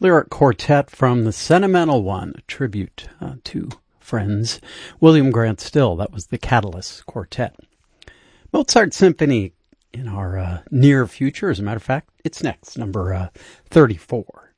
lyric quartet from The Sentimental One, a tribute to friends William Grant Still. That was the Catalyst Quartet. Mozart Symphony in our near future. As a matter of fact, it's next, number 34.